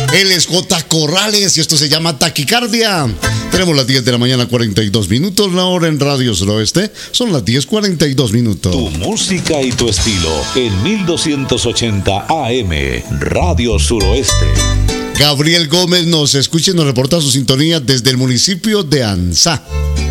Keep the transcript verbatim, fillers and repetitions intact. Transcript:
Él es J. Corrales y esto se llama Taquicardia. Tenemos las diez de la mañana, cuarenta y dos minutos. La hora en Radio Suroeste son las diez cuarenta y dos minutos. Tu música y tu estilo en mil doscientos ochenta A M, Radio Suroeste. Gabriel Gómez nos escucha y nos reporta su sintonía desde el municipio de Anzá.